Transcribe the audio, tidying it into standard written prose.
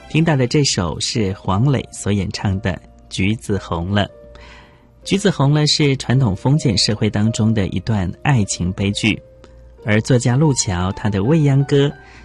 听到的这首是黄磊所演唱的《橘子红了》。橘子红了是传统封建社会当中的一段爱情悲剧，而作家路桥他的《未央歌》